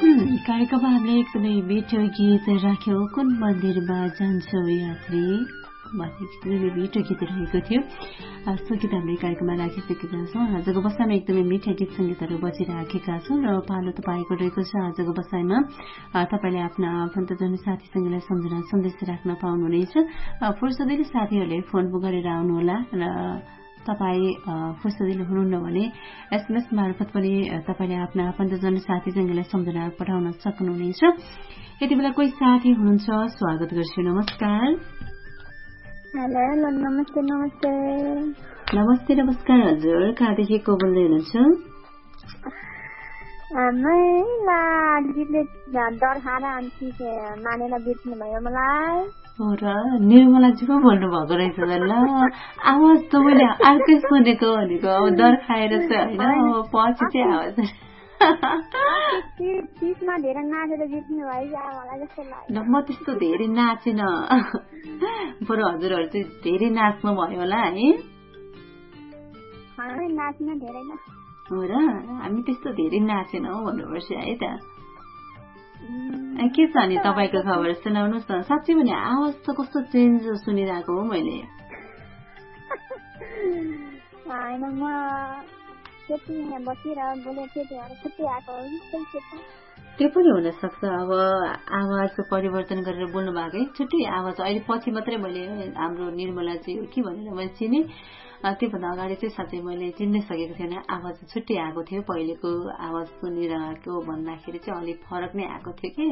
कार्यक्रममा हामीले एकदमै मिठो गीत राख्यौं, कुन मन्दिरमा जान्छौ यात्री एकदमै मिठो गीत रहेको थियो। सो गीत हामीले कार्यक्रममा राखिसकेका छौँ। आजको बसाइमा एकदमै मिठा गीत सङ्गीतहरू बजिराखेका छौँ र पालो तपाईँको रहेको छ। आजको बसाइमा तपाईँले आफ्ना आफन्तजन साथीसँगलाई सम्झना सन्देश राख्न पाउनुहुनेछ। फुर्सदिलो साथीहरूले फोन गरेर आउनुहोला र तपाईँ फुर्सदिलो हुनुहुन्न भने एसएमएस मार्फत पनि तपाईँले आफ्ना आफन्तजन साथीसँगलाई सम्झना पठाउन सक्नुहुनेछ। यति बेला कोही साथी हुनुहुन्छ, स्वागत गर्छु। नमस्कार। हेलो, नमस्ते। नमस्ते नमस्कार हजुर, कहाँदेखि को बोल्दै हुनुहुन्छ? मानेर बित्नु भयो मलाई। र निर्मलाजी पो बोल्नु भएको रहेछ ल। आवाज त मैले अर्कै सुनेको भनेको, अब डर खाएर चाहिँ होइन, पछि चाहिँ आवाज म त्यस्तो धेरै नाचेन। बरु हजुरहरू चाहिँ धेरै नाच्नु भयो होला है। हो र, हामी त्यस्तो धेरै नाचेनौ भन्नुपर्छ है त। के छ नि तपाईँको खबर सुनाउनुहोस् न। साँच्चै भने आवाज त कस्तो चेन्ज सुनिरहेको हो मैले। त्यो पनि हुन सक्छ। अब आवाज परिवर्तन गरेर बोल्नु भएको है, छुट्टै आवाज। अहिले पछि मात्रै मैले हाम्रो निर्मला चाहिँ हो कि भनेर मैले चिने। त्योभन्दा अगाडि चाहिँ साँच्चै मैले चिन्नै सकेको थिएन। आवाज छुट्टै आएको थियो। पहिलेको आवाज सुनिरहेको भन्दाखेरि चाहिँ अलिक फरक नै आएको थियो कि।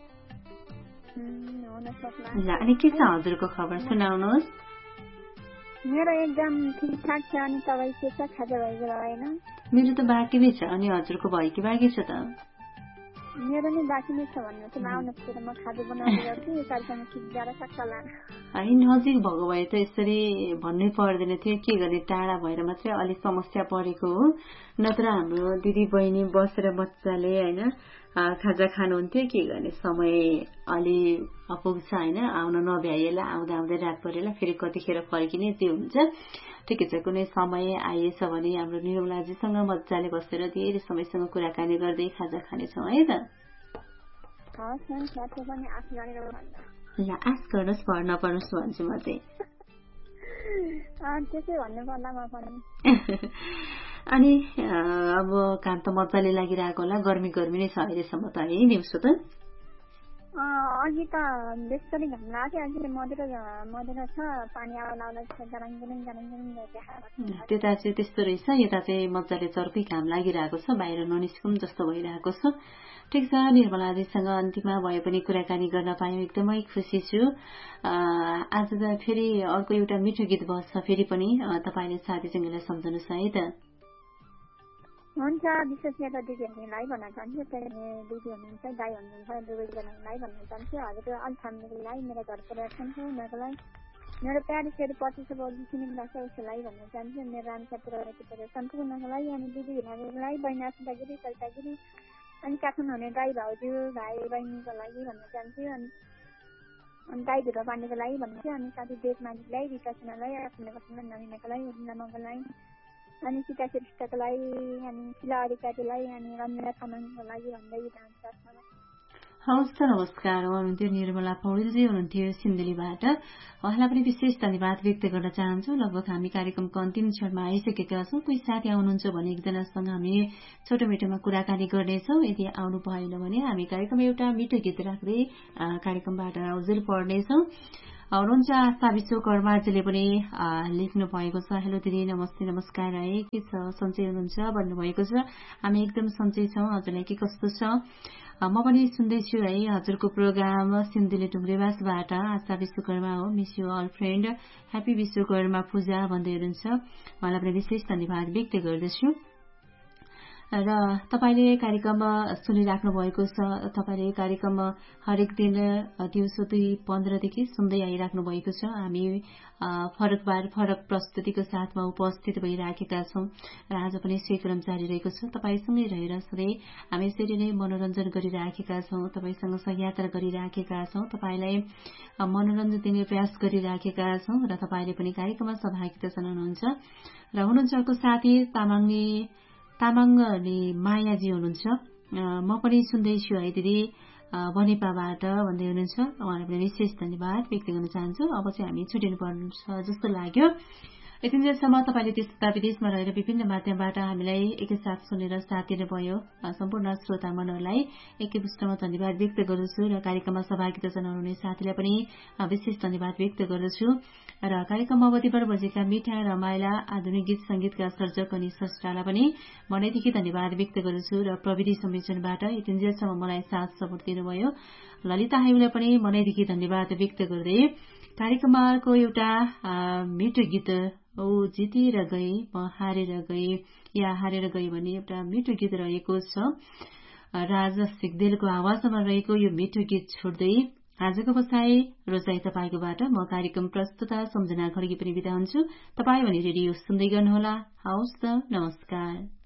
ल, अनि के छ हजुरको खबर सुनाउनुहोस्। मेरो एकदम ठिकठाक छ। अनि तपाईँ के छ, खाजा भइगयो होइन? मेरो त बाँकी नै छ। अनि हजुरको भयो कि बाँकी छ त? मेरो नि बाँकी नै छ भन्नु चाहिँ आउनुहोस्, म खाजा बनाउँदै गर्छु। कार्यक्रम सिक्दा सक्छ होला है। नजिक भएको भए त यसरी भन्नै पर्दैन थियो। के गर्ने, टाढा भएर मात्रै अलिक समस्या परेको हो। नत्र हाम्रो दिदी बहिनी बसेर मजाले होइन खाजा खानुहुन्थ्यो। के गर्ने, समय अलि अपुग्छ होइन, आउन नभ्याइएला, आउँदा आउँदै रात परेला, फेरि कतिखेर फर्किने त्यो हुन्छ। ठिकै छ, कुनै समय आइएछ भने हाम्रो निर्मलाजीसँग मजाले बसेर धेरै समयसँग कुराकानी गर्दै खाजा खानेछौँ है त। ल, आश गर्नुहोस्, भर नपर्नुहोस् भन्छु म चाहिँ। अनि अब काम त मजाले लागिरहेको होला। गर्मी नै छ अहिलेसम्म त है दिउँसो त? अघि त बेसरी घाम लाग्यो, अहिले मधेर छ, पानी आउला छ। त्यता चाहिँ त्यस्तो रहेछ। यता चाहिँ मजाले चर्कै घाम लागिरहेको छ, बाहिर ननिस्कौँ जस्तो भइरहेको छ। ठिक छ, निर्मलाजीसँग अन्तिममा भए पनि कुराकानी गर्न पाएँ, एकदमै खुसी छु। आज त फेरि अर्को एउटा मिठो गीत बज्छ फेरि पनि। तपाईँले साथीसँगलाई सम्झनुहोस् है त। हुन्छ, विशेष गरेर दिदीहरूलाई भन्न चाहन्छु। दिदी हुनुहुन्छ, दाई हुनुहुन्छ, दुवैजनालाई भन्न चाहन्छु। हजुर अलिक फ्यामिलीलाई, मेरो घर परिवार छन् उनीहरूलाई, मेरो प्यारी छोरी 25 वर्ष सिनिङ लाग्छ उसलाई भन्न चाहन्छु। मेरो रामसा पुऱ्याएको सम्पूर्णलाई, अनि दिदीहरूलाई, बहिनी आसिता गिरी, सरिता गिरी, अनि काठमाडौँ हुने दाई भाउजू भाइ बहिनीको लागि भन्न चाहन्छु। अनि दाई धुलो पानीको लागि भन्छु। अनि साथी देशमालीलाई, रिता सिन्हालाई, नमिनाको लागि, उर्मिलामाको लागि, अनि सीता श्रेष्ठको लागि, अनि शिला अधिकारीलाई, अनि रन्जना तामाङको लागि भन्दै जान्छ। हवस् त, नमस्कार। हुनुहुन्थ्यो निर्मला पौडेलजी हुनुहुन्थ्यो सिन्धुलीबाट। उहाँलाई पनि विशेष धन्यवाद व्यक्त गर्न चाहन्छु। लगभग हामी कार्यक्रमको अन्तिम क्षणमा आइसकेका छौँ। कोही साथी आउनुहुन्छ भने एकजनासँग हामी छोटो मिठोमा कुराकानी गर्नेछौँ। यदि आउनु भएन भने हामी कार्यक्रम एउटा मिठो गीत राख्दै कार्यक्रमबाट उजुर पर्नेछौँ। हुनुहुन्छ आस्था विश्वकर्माजीले पनि लेख्नु भएको छ। हेलो दिदी, नमस्ते नमस्कार है, के छ, सन्चै हुनुहुन्छ भन्नुभएको छ। हामी एकदम सन्चै छौँ। हजुरलाई के कस्तो छ? म पनि सुन्दैछु है हजुरको प्रोग्राम सिन्धुली टुङ्ग्रेवासबाट। आशा विश्वकर्मा हो, miss you all friend, happy Vishwakarma पूजा भन्दै हुनुहुन्छ। उहाँलाई पनि विशेष धन्यवाद व्यक्त गर्दछु। र तपाईँले कार्यक्रम सुनिराख्नु भएको छ। तपाईँले कार्यक्रम हरेक दिन दिउँसो 2:15 देखि सुन्दै आइराख्नु भएको छ। हामी फरक बार फरक प्रस्तुतिको साथमा उपस्थित भइराखेका छौँ र आज पनि सोही क्रम जारी रहेको छ। तपाईँसँगै रहेर सधैँ हामी यसरी नै मनोरञ्जन गरिराखेका छौँ, तपाईँसँग सहयात्रा गरिराखेका छौँ, तपाईँलाई मनोरञ्जन दिने प्रयास गरिराखेका छौँ र तपाईँले पनि कार्यक्रममा सहभागिता जनाउनुहुन्छ। र हुनुहुन्छ अर्को साथी तामाङले मायाजी हुनुहुन्छ। म पनि सुन्दैछु है दिदी बनेपाबाट भन्दै हुनुहुन्छ। उहाँलाई पनि विशेष धन्यवाद व्यक्त गर्न चाहन्छु। अब चाहिँ हामी छुटिनु पर्छ जस्तो लाग्यो। यतिन्जेलसम्म तपाईँले देश विदेशमा रहेर विभिन्न माध्यमबाट हामीलाई एकैसाथ सुनेर साथ दिनुभयो। सम्पूर्ण श्रोता मनहरूलाई एकैपुष्टमा धन्यवाद व्यक्त गर्दछु र कार्यक्रममा सहभागिता जनाउने साथीलाई पनि विशेष धन्यवाद व्यक्त गर्दछु र कार्यक्रम अवधिबाट बजेका मिठा रमाइला आधुनिक गीत संगीतका सर्जक अनि स्रष्टालाई पनि मनैदेखि धन्यवाद व्यक्त गर्दछु र प्रविधि संयोजनबाट यतिन्जेलसम्म मलाई साथ सपोर्ट दिनुभयो ललिता हाइलाई पनि मनैदेखि धन्यवाद व्यक्त गर्दै कार्यक्रममा अर्को एउटा मिठो गीत ओ जितेर गए म हारेर गए या हारेर गए भन्ने एउटा मिठो गीत रहेको छ। राजा सिगदेलको आवाजमा रहेको यो मिठो गीत छोड्दै आजको बसाई रोजाई तपाईँकोबाट म कार्यक्रम प्रस्तुता सम्झना खड्गी पनि बिदा हुन्छु। तपाईँ भने रेडियो सुन्दै गर्नुहोला। हवस् त, नमस्कार।